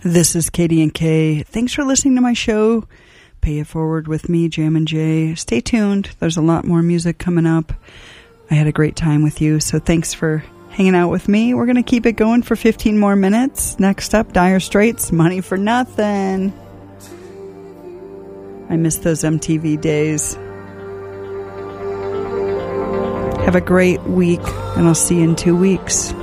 This is Katie and Kay. Thanks for listening to my show. Pay It Forward with me, Jam and Jay. Stay tuned. There's a lot more music coming up. I had a great time with you, so thanks for hanging out with me. We're going to keep it going for 15 more minutes. Next up, Dire Straits, Money for Nothing. I miss those MTV days. Have a great week, and I'll see you in 2 weeks.